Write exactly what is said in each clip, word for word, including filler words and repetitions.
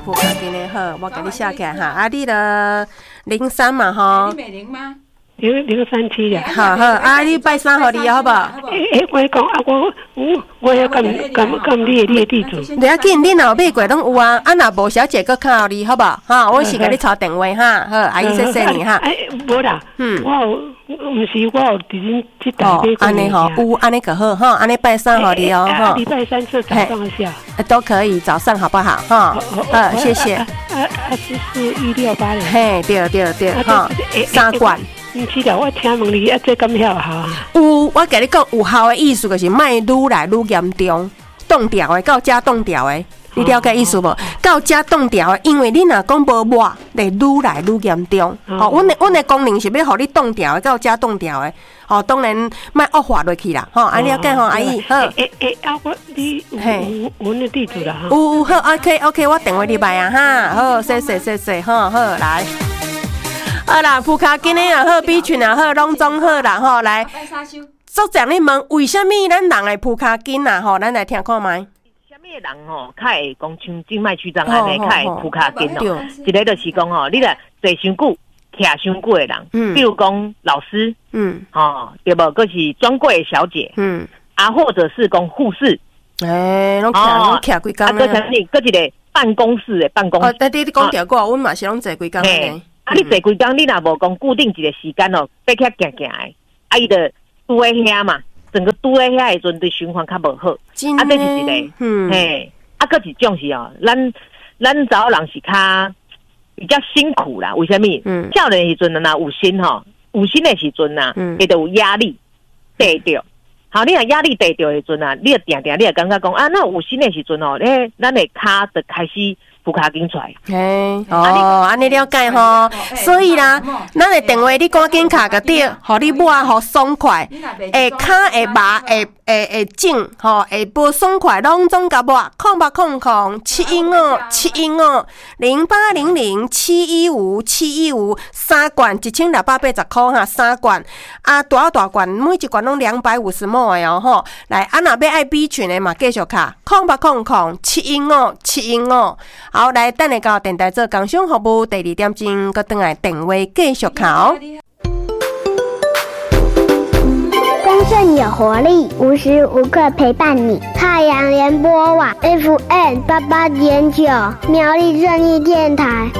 普卡金的好，我给你写起来哈。啊，你的零三嘛哈。 你美玲吗？ 零零三七的。 好好，啊，你拜三号你好不好？ 诶诶，我讲啊，我我我要撳撳撳你的你的地址。 你要紧，你若买过拢有啊。啊，若无小姐搁靠你好不好？哈，我是给你抄电话哈。好，阿姨谢谢你哈。 哎，无啦，嗯，我有，唔是我有伫恁即台买过。 安尼吼，有安尼个好哈，安尼拜三号你哦哈。 礼拜三是早上下。 都可以，早上好不好？哈，呃，谢谢。 啊啊，四四一六八零。 嘿，对对对，哈，三罐。 唔是啦，我请问你啊，这敢晓哈？ 有，我甲你讲，有效的意思就是莫愈来愈严重，冻掉的，到遮冻掉的，你了解意思无？到遮冻掉的，因为你若讲无热，会愈来愈严重。哦，阮的阮的功能是要互你冻掉的，到遮冻掉的。哦，当然莫恶化落去啦。吼，安了解吼，阿姨好。 诶诶，啊，我你有阮的地址啦哈。 有有好 ，OK OK， 我电话你来啊哈。好，谢谢谢谢，好好来。好啦，普卡金的也好，比群也好，拢总好啦吼。来，作者你问，为什么咱人会普卡金啊？吼，咱来听看卖。 什么人吼，较会讲像静脉曲张安尼，较会普卡金哦？一个就是讲吼，你若坐伤久、徛伤久的人，嗯，比如讲老师，嗯，哦，对无，佫是专柜小姐，嗯，啊，或者是讲护士， 诶，拢徛拢徛几工啊？ 佫像你，佫一个办公室的办公室。 哦，但你你讲条过，阮嘛是拢坐几工的。 啊！你坐规工，你若无讲固定一个时间哦，爬起行行的，啊，伊就拄在遐嘛，整个拄在遐的阵对循环较无好。啊，这是一个，嗯，嘿，啊，佫一种是哦，咱咱查某人是较比较辛苦啦。为什么？嗯，少年的时阵呐，有心吼，有心的时阵呐，会得有压力得着。好，你若压力得着的时阵啊，你就定定，你就感觉讲啊，那有心的时阵哦，咧，咱的骹就开始。普卡紧出来， 嘿，哦，安尼了解吼，所以啦，咱的电话你赶紧卡个掉，互你抹好爽快，下骹会麻会会会整，吼，会不爽快，拢总甲抹，空八空空七一五七一五零八零零七一五七一五三罐一千六百八十块哈，三罐啊，大大罐每一罐拢两百五十毫升的哦吼，来，啊若要爱 B 群的嘛，继续卡空八空空七一五七一五。好，来等下到电台做工商服务，第二点钟，搁转来电话继续考。 丰盛有活力，无时无刻陪伴你。太阳联播网 F M 八八点九，苗栗正义电台。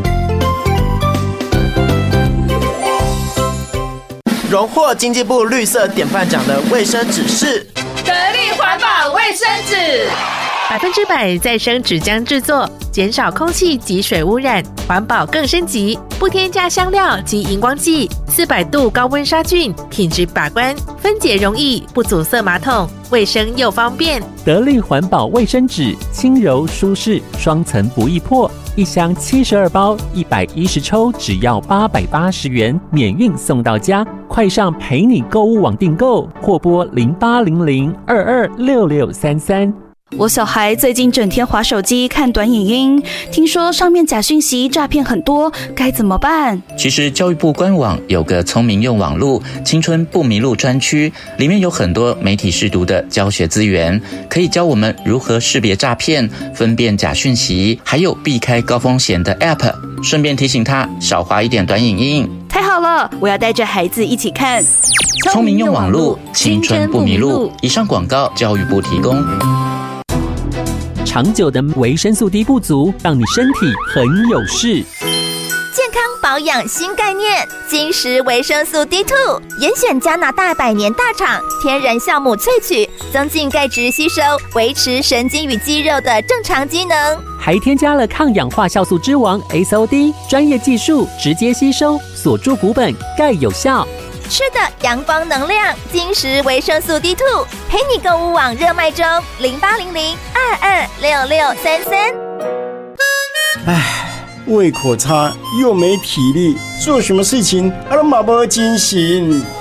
荣获经济部绿色典范奖的卫生纸是得力环保卫生纸。百分之百再生纸浆制作，减少空气及水污染，环保更升级，不添加香料及荧光剂，四百度高温杀菌，品质把关，分解容易，不阻塞马桶，卫生又方便。 得力环保卫生纸，轻柔舒适，双层不易破，一箱七十二包，一百一十抽，只要八百八十元，免运送到家。快上陪你购物网订购，或拨零八零零二二六六三三。 我小孩最近整天滑手机看短影音，听说上面假讯息诈骗很多，该怎么办？ 其实教育部官网有个聪明用网路青春不迷路专区，里面有很多媒体识读的教学资源，可以教我们如何识别诈骗、分辨假讯息，还有避开高风险的 App， 顺便提醒他少滑一点短影音。 太好了，我要带着孩子一起看聪明用网路青春不迷路。以上广告教育部提供。 长久的维生素 D 不足，让你身体很有事。 健康保养新概念，金石维生素 D 二 严选加拿大百年大厂天然酵母萃取，增进钙质吸收，维持神经与肌肉的正常机能， 还添加了抗氧化酵素之王 S O D， 专业技术直接吸收，锁住骨本，钙有效。 吃的阳光能量，金石维生素 D 二 陪你购物网热卖中，零八零零二二六六三三。 唉，胃口差又没体力，做什么事情都没精神。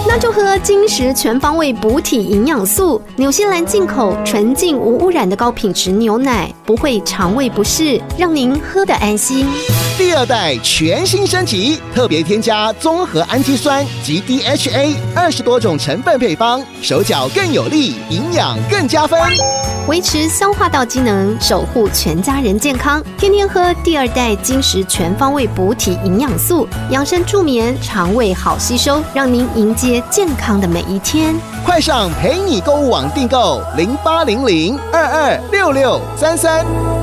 那就喝金石全方位补体营养素，纽西兰进口纯净无污染的高品质牛奶，不会肠胃不适，让您喝得安心。 第二代全新升级，特别添加综合氨基酸及 D H A 二十多种成分配方，手脚更有力，营养更加分， 维持消化道机能，守护全家人健康。天天喝第二代金石全方位补体营养素，养生助眠，肠胃好吸收，让您迎接健康的每一天。 快上陪你购物网订购零八零零二二六六三三。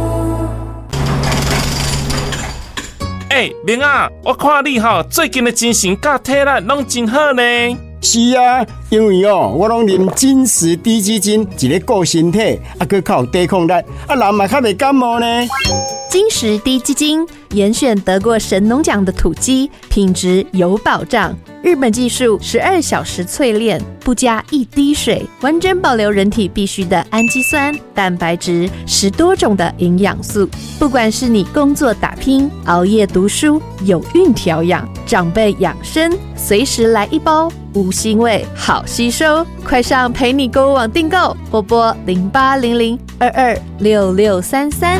哎，明啊，我看你哈最近的精神甲体力拢真好呢。 是啊，因为哦，我拢啉金石低基金，一个顾身体，啊，佮较有抵抗力，啊，人嘛较袂感冒呢。 金石低基金严选得过神农奖的土鸡，品质有保障。日本技术十二小时淬炼，不加一滴水，完整保留人体必需的氨基酸、蛋白质，十多种的营养素。不管是你工作打拼、熬夜读书、有孕调养、长辈养生，随时来一包，无腥味，好吸收。快上陪你购物网订购，拨拨零八零零二二六六三三。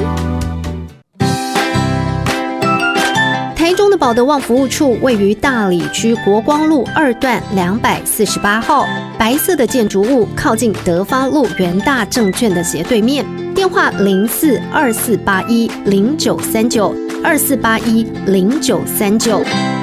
台中的保德旺服务处位于大里区国光路二段两百四十八号，白色的建筑物靠近德发路元大证券的斜对面。电话零四二四八一零九三九二四八一零九三九。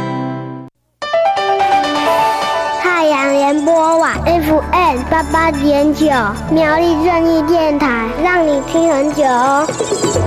太阳联播网 F M 八八点九，苗栗正义电台，让你听很久哦。